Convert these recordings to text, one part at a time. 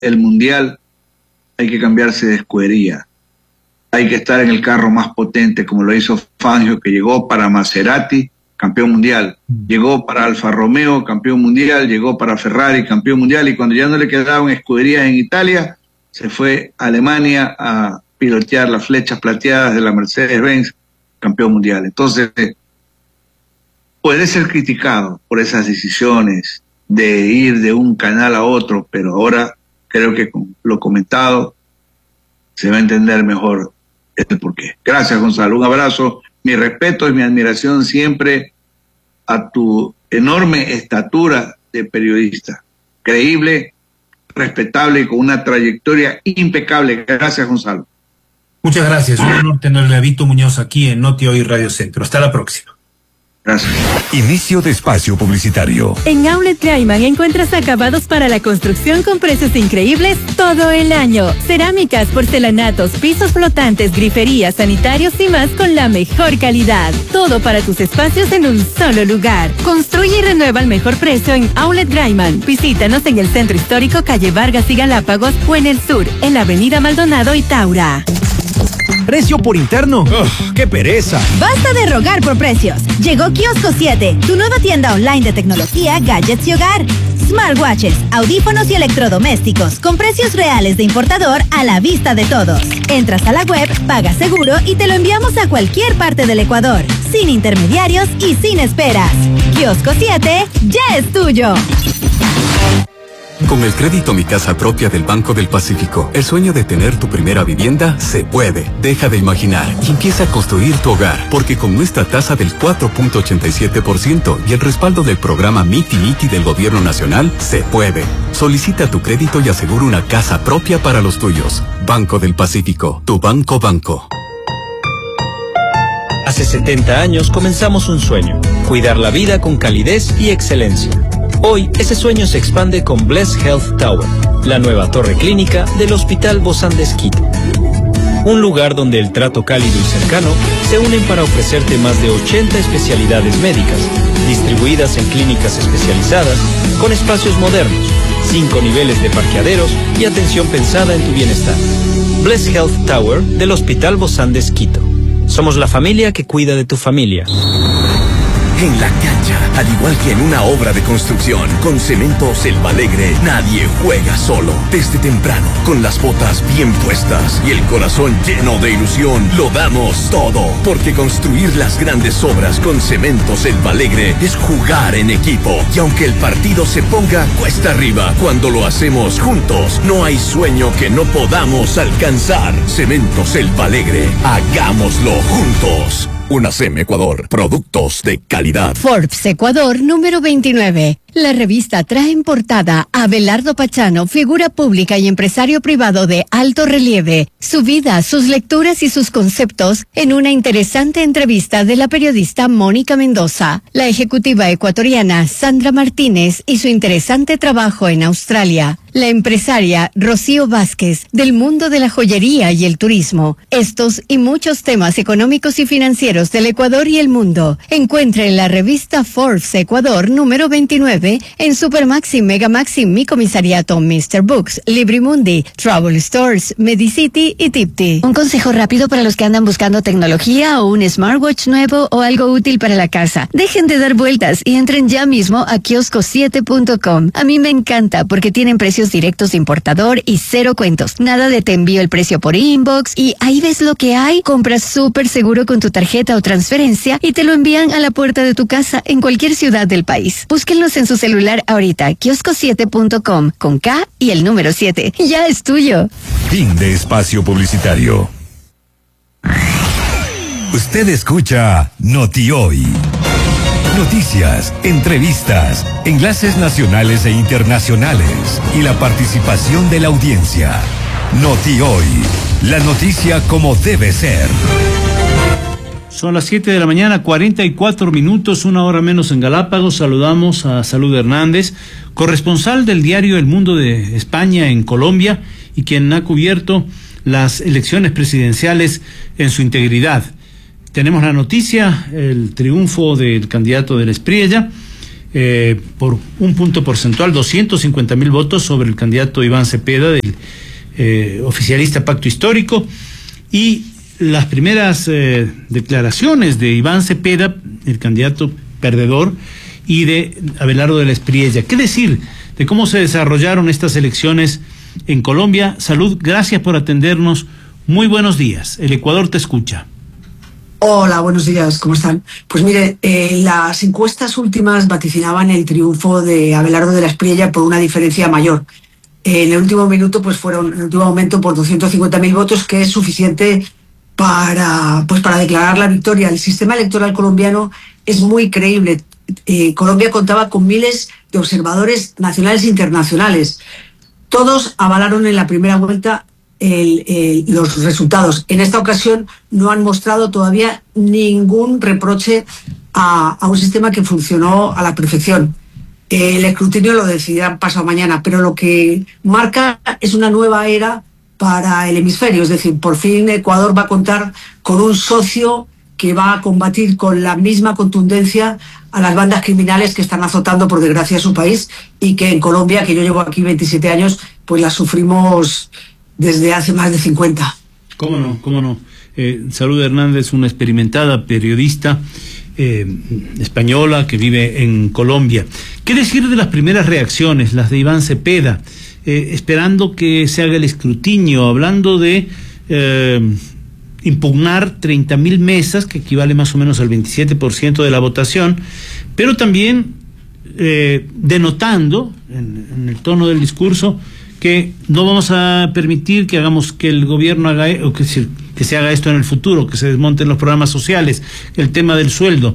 el Mundial, hay que cambiarse de escudería. Hay que estar en el carro más potente, como lo hizo Fangio, que llegó para Maserati, campeón mundial. Llegó para Alfa Romeo, campeón mundial. Llegó para Ferrari, campeón mundial. Y cuando ya no le quedaban escuderías en Italia, se fue a Alemania a pilotear las flechas plateadas de la Mercedes-Benz, campeón mundial. Entonces, puede ser criticado por esas decisiones de ir de un canal a otro, pero ahora creo que con lo comentado se va a entender mejor el porqué. Gracias, Gonzalo. Un abrazo, mi respeto y mi admiración siempre a tu enorme estatura de periodista. Creíble, respetable y con una trayectoria impecable. Gracias, Gonzalo. Muchas gracias. Un honor tenerle a Vito Muñoz aquí en Noti Hoy Radio Centro. Hasta la próxima. Gracias. Inicio de espacio publicitario. En Outlet Gaiman encuentras acabados para la construcción con precios increíbles todo el año. Cerámicas, porcelanatos, pisos flotantes, griferías, sanitarios y más con la mejor calidad. Todo para tus espacios en un solo lugar. Construye y renueva al mejor precio en Outlet Gaiman. Visítanos en el Centro Histórico, calle Vargas y Galápagos, o en el sur, en la avenida Maldonado y Taura. Precio por interno. ¡Qué pereza! Basta de rogar por precios. Llegó Kiosco 7, tu nueva tienda online de tecnología, gadgets y hogar. Smartwatches, audífonos y electrodomésticos con precios reales de importador a la vista de todos. Entras a la web, pagas seguro y te lo enviamos a cualquier parte del Ecuador, sin intermediarios y sin esperas. Kiosco 7 ya es tuyo. Con el crédito Mi Casa Propia del Banco del Pacífico, el sueño de tener tu primera vivienda se puede. Deja de imaginar y empieza a construir tu hogar, porque con nuestra tasa del 4.87% y el respaldo del programa Miti Miti del Gobierno Nacional, se puede. Solicita tu crédito y asegura una casa propia para los tuyos. Banco del Pacífico, tu banco. Hace 70 años comenzamos un sueño: cuidar la vida con calidez y excelencia. Hoy, ese sueño se expande con Bless Health Tower, la nueva torre clínica del Hospital Bozán de Esquito. Un lugar donde el trato cálido y cercano se unen para ofrecerte más de 80 especialidades médicas, distribuidas en clínicas especializadas, con espacios modernos, 5 niveles de parqueaderos y atención pensada en tu bienestar. Bless Health Tower del Hospital Bozán de Esquito. Somos la familia que cuida de tu familia. En la cancha, al igual que en una obra de construcción, con Cemento Selva Alegre, nadie juega solo. Desde temprano, con las botas bien puestas y el corazón lleno de ilusión, lo damos todo. Porque construir las grandes obras con Cemento Selva Alegre es jugar en equipo. Y aunque el partido se ponga cuesta arriba, cuando lo hacemos juntos, no hay sueño que no podamos alcanzar. Cemento Selva Alegre, hagámoslo juntos. UNACEM Ecuador, productos de calidad. Forbes Ecuador número 29. La revista trae en portada a Abelardo Pachano, figura pública y empresario privado de alto relieve, su vida, sus lecturas y sus conceptos en una interesante entrevista de la periodista Mónica Mendoza, la ejecutiva ecuatoriana Sandra Martínez y su interesante trabajo en Australia, la empresaria Rocío Vázquez del mundo de la joyería y el turismo. Estos y muchos temas económicos y financieros del Ecuador y el mundo. Encuentre en la revista Forbes Ecuador número 29 en Supermaxi, Megamaxi, Mi Comisariato, Mr. Books, Librimundi, Travel Stores, Medicity y Tipti. Un consejo rápido para los que andan buscando tecnología o un smartwatch nuevo o algo útil para la casa. Dejen de dar vueltas y entren ya mismo a kiosco7.com. A mí me encanta porque tienen precios directos de importador y cero cuentos. Nada de te envío el precio por inbox y ahí ves lo que hay. Compras súper seguro con tu tarjeta o transferencia y te lo envían a la puerta de tu casa en cualquier ciudad del país. Búsquenlos en su celular ahorita, kiosco7.com, con K y el número 7. Ya es tuyo. Fin de espacio publicitario. Usted escucha Noti Hoy. Noticias, entrevistas, enlaces nacionales e internacionales y la participación de la audiencia. Noti Hoy, la noticia como debe ser. Son las 7 de la mañana, 44 minutos, una hora menos en Galápagos. Saludamos a Salud Hernández, corresponsal del diario El Mundo de España en Colombia y quien ha cubierto las elecciones presidenciales en su integridad. Tenemos la noticia, el triunfo del candidato del Espriella, por un punto porcentual, 250,000 votos sobre el candidato Iván Cepeda del oficialista Pacto Histórico. Y las primeras declaraciones de Iván Cepeda, el candidato perdedor, y de Abelardo de la Espriella. ¿Qué decir de cómo se desarrollaron estas elecciones en Colombia? Salud, gracias por atendernos. Muy buenos días. El Ecuador te escucha. Hola, buenos días, ¿cómo están? Pues mire, las encuestas últimas vaticinaban el triunfo de Abelardo de la Espriella por una diferencia mayor. En el último minuto, pues fueron, en el último momento, por 250,000 votos, que es suficiente para declarar la victoria. El sistema electoral colombiano es muy creíble. Colombia contaba con miles de observadores nacionales e internacionales. Todos avalaron en la primera vuelta los resultados. En esta ocasión no han mostrado todavía ningún reproche a un sistema que funcionó a la perfección. El escrutinio lo decidirán pasado mañana, pero lo que marca es una nueva era para el hemisferio. Es decir, por fin Ecuador va a contar con un socio que va a combatir con la misma contundencia a las bandas criminales que están azotando, por desgracia, a su país, y que en Colombia, que yo llevo aquí 27 años, pues las sufrimos desde hace más de 50. ¿Cómo no? ¿Cómo no? Salud Hernández, una experimentada periodista española que vive en Colombia. ¿Qué decir de las primeras reacciones, las de Iván Cepeda, esperando que se haga el escrutinio, hablando de impugnar 30,000 mesas, que equivale más o menos al 27% de la votación, pero también denotando en el tono del discurso que no vamos a permitir que hagamos que el gobierno haga, o que se haga esto en el futuro, que se desmonten los programas sociales, el tema del sueldo.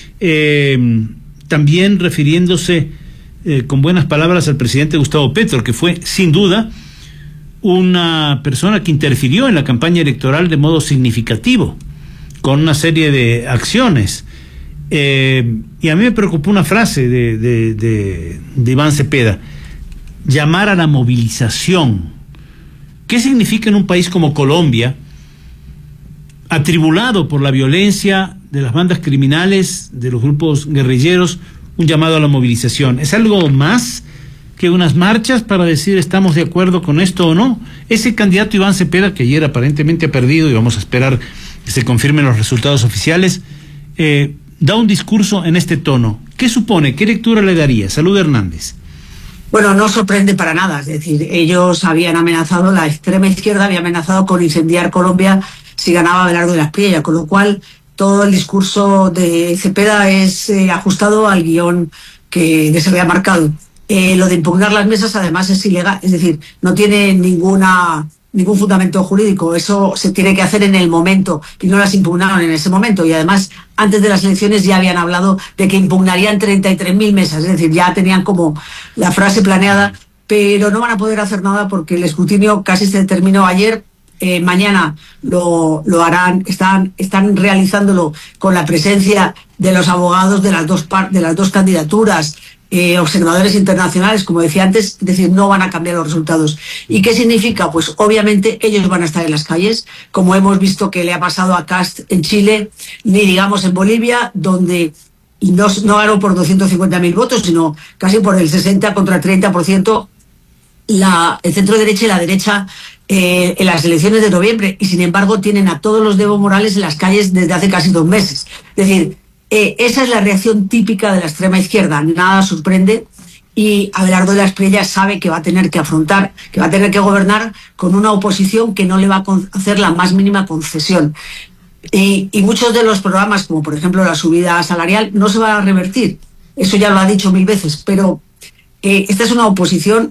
También refiriéndose con buenas palabras al presidente Gustavo Petro, que fue sin duda una persona que interfirió en la campaña electoral de modo significativo, con una serie de acciones. Y a mí me preocupó una frase de Iván Cepeda: llamar a la movilización. ¿Qué significa en un país como Colombia, atribulado por la violencia de las bandas criminales, de los grupos guerrilleros, un llamado a la movilización? ¿Es algo más que unas marchas para decir estamos de acuerdo con esto o no? Ese candidato Iván Cepeda, que ayer aparentemente ha perdido, y vamos a esperar que se confirmen los resultados oficiales, da un discurso en este tono. ¿Qué supone? ¿Qué lectura le daría? Salud Hernández. Bueno, no sorprende para nada. Es decir, ellos habían amenazado, la extrema izquierda había amenazado con incendiar Colombia si ganaba Abelardo de la Espriella, con lo cual todo el discurso de Cepeda es ajustado al guión que se había marcado. Lo de impugnar las mesas, además, es ilegal, es decir, no tiene ningún fundamento jurídico. Eso se tiene que hacer en el momento, y no las impugnaron en ese momento. Y además, antes de las elecciones ya habían hablado de que impugnarían 33,000 mesas, es decir, ya tenían como la frase planeada, pero no van a poder hacer nada porque el escrutinio casi se terminó ayer. Mañana lo harán, están realizándolo con la presencia de los abogados de las dos candidaturas, observadores internacionales, como decía antes. Es decir, no van a cambiar los resultados. ¿Y qué significa? Pues obviamente ellos van a estar en las calles, como hemos visto que le ha pasado a Kast en Chile, ni digamos en Bolivia, donde no ganó por 250,000 votos, sino casi por el 60 contra el 30%, el centro derecha y la derecha en las elecciones de noviembre, y sin embargo tienen a todos los de Evo Morales en las calles desde hace casi 2 meses. Es decir, esa es la reacción típica de la extrema izquierda. Nada sorprende, y Abelardo de la Espriella sabe que va a tener que afrontar, que va a tener que gobernar con una oposición que no le va a hacer la más mínima concesión. Y muchos de los programas, como por ejemplo la subida salarial, no se van a revertir. Eso ya lo ha dicho 1000 veces, pero esta es una oposición,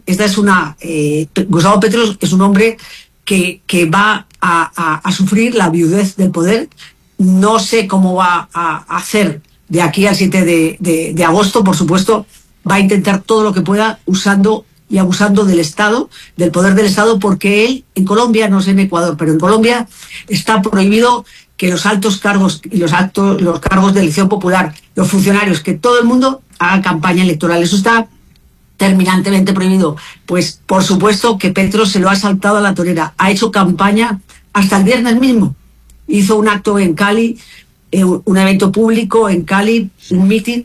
Gustavo Petro es un hombre que va a sufrir la viudez del poder. No sé cómo va a hacer de aquí al 7 de agosto, por supuesto. Va a intentar todo lo que pueda, usando y abusando del Estado, del poder del Estado, porque él, en Colombia, no sé en Ecuador, pero en Colombia está prohibido que los altos cargos y los cargos de elección popular, los funcionarios, que todo el mundo haga campaña electoral. Eso está terminantemente prohibido. Pues por supuesto que Petro se lo ha saltado a la torera. Ha hecho campaña hasta el viernes mismo. Hizo un acto en Cali, un evento público en Cali, un meeting,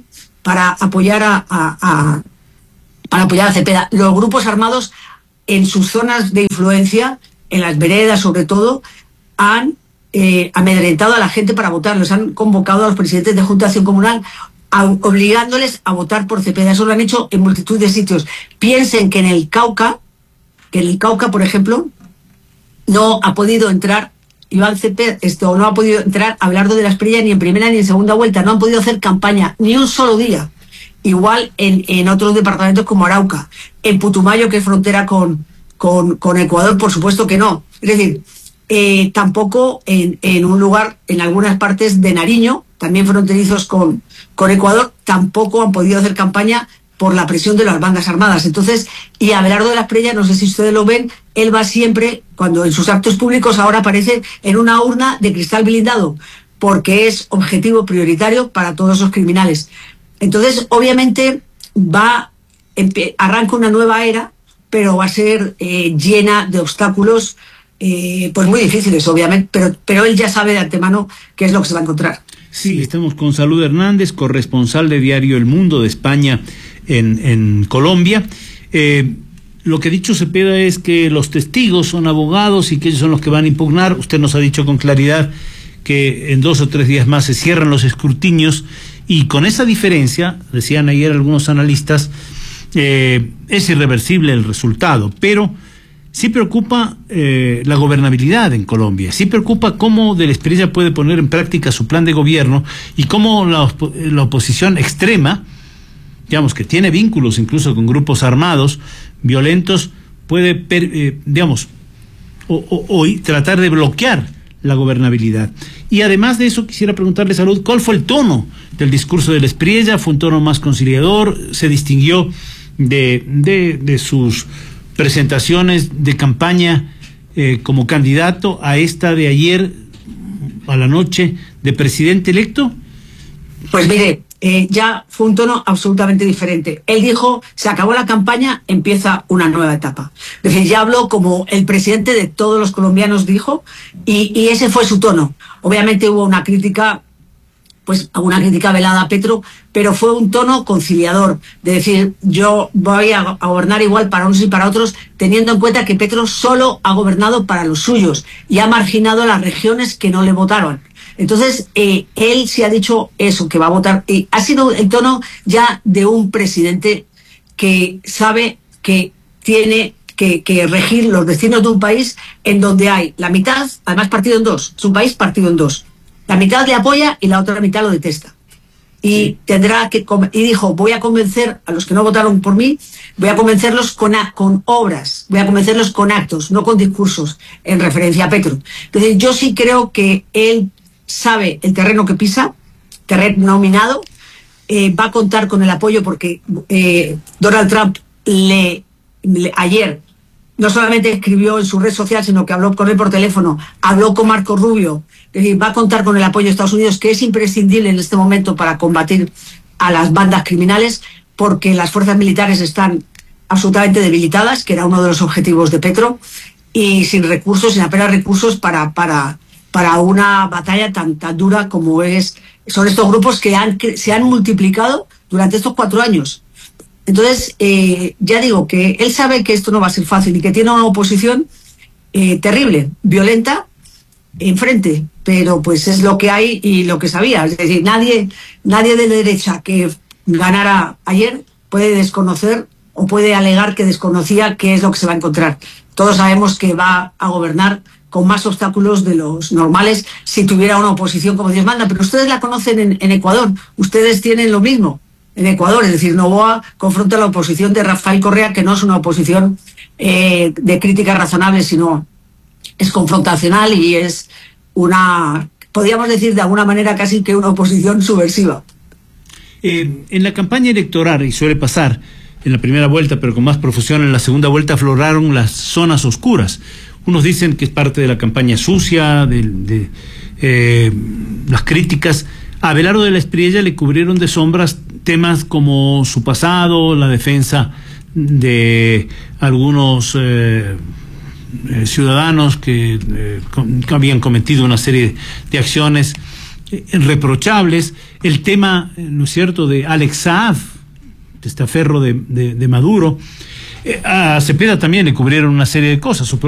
para apoyar para apoyar a Cepeda. Los grupos armados en sus zonas de influencia, en las veredas sobre todo, han amedrentado a la gente para votar. Los han convocado a los presidentes de Junta de Acción Comunal obligándoles a votar por Cepeda. Eso lo han hecho en multitud de sitios. Piensen que en el Cauca, por ejemplo, no ha podido entrar Iván Cepeda, no ha podido entrar Abelardo de la Espriella ni en primera ni en segunda vuelta. No han podido hacer campaña ni un solo día. Igual en otros departamentos como Arauca. En Putumayo, que es frontera con Ecuador, por supuesto que no. Es decir, tampoco en un lugar, en algunas partes de Nariño, también fronterizos con Ecuador, tampoco han podido hacer campaña por la presión de las bandas armadas. Entonces, y Abelardo de la Espriella, no sé si ustedes lo ven, él va siempre, cuando en sus actos públicos ahora aparece en una urna de cristal blindado, porque es objetivo prioritario para todos esos criminales. Entonces, obviamente, arranca una nueva era, pero va a ser llena de obstáculos pues muy difíciles, obviamente, pero él ya sabe de antemano qué es lo que se va a encontrar. Sí, estamos con Salud Hernández, corresponsal de Diario El Mundo de España en Colombia. Lo que ha dicho Cepeda es que los testigos son abogados y que ellos son los que van a impugnar. Usted nos ha dicho con claridad que en 2 o 3 días más se cierran los escrutinios, y con esa diferencia, decían ayer algunos analistas, es irreversible el resultado, pero sí preocupa la gobernabilidad en Colombia, sí preocupa cómo de la Espriella puede poner en práctica su plan de gobierno y cómo la oposición extrema, digamos, que tiene vínculos incluso con grupos armados violentos, puede, tratar de bloquear la gobernabilidad. Y además de eso, quisiera preguntarle, Salud, ¿cuál fue el tono del discurso de la Espriella? ¿Fue un tono más conciliador? ¿Se distinguió de sus presentaciones de campaña como candidato a esta de ayer a la noche de presidente electo? Pues mire, ya fue un tono absolutamente diferente. Él dijo, se acabó la campaña, empieza una nueva etapa. Es decir, ya habló como el presidente de todos los colombianos, dijo, y ese fue su tono. Obviamente hubo una crítica velada a Petro, pero fue un tono conciliador, de decir, yo voy a gobernar igual para unos y para otros, teniendo en cuenta que Petro solo ha gobernado para los suyos y ha marginado a las regiones que no le votaron. Entonces, él sí ha dicho eso, que va a votar. Ha sido el tono ya de un presidente que sabe que tiene que regir los destinos de un país en donde hay la mitad, además partido en dos, es un país partido en dos. La mitad le apoya y la otra mitad lo detesta. Y tendrá que, y dijo, voy a convencer a los que no votaron por mí, voy a convencerlos con obras, voy a convencerlos con actos, no con discursos, en referencia a Petro. Entonces, yo sí creo que él sabe el terreno que pisa, terreno minado, va a contar con el apoyo porque Donald Trump ayer no solamente escribió en su red social, sino que habló con él por teléfono, habló con Marco Rubio, va a contar con el apoyo de Estados Unidos, que es imprescindible en este momento para combatir a las bandas criminales, porque las fuerzas militares están absolutamente debilitadas, que era uno de los objetivos de Petro, y sin recursos, sin apenas recursos para una batalla tan dura como son estos grupos que se han multiplicado durante estos 4 años. Entonces, ya digo que él sabe que esto no va a ser fácil y que tiene una oposición terrible, violenta, enfrente, pero pues es lo que hay y lo que sabía. Es decir, nadie de derecha que ganara ayer puede desconocer o puede alegar que desconocía qué es lo que se va a encontrar. Todos sabemos que va a gobernar con más obstáculos de los normales si tuviera una oposición como Dios manda, pero ustedes la conocen en Ecuador, ustedes tienen lo mismo en Ecuador, es decir, Noboa confronta a la oposición de Rafael Correa, que no es una oposición de críticas razonables, sino es confrontacional y es podríamos decir de alguna manera casi que una oposición subversiva. En la campaña electoral, y suele pasar en la primera vuelta, pero con más profusión en la segunda vuelta, afloraron las zonas oscuras. Unos dicen que es parte de la campaña sucia, de las críticas. A Abelardo de la Espriella le cubrieron de sombras temas como su pasado, la defensa de algunos ciudadanos que habían cometido una serie de acciones reprochables, el tema, ¿no es cierto?, de Alex Saab, testaferro de Maduro. A Cepeda también le cubrieron una serie de cosas.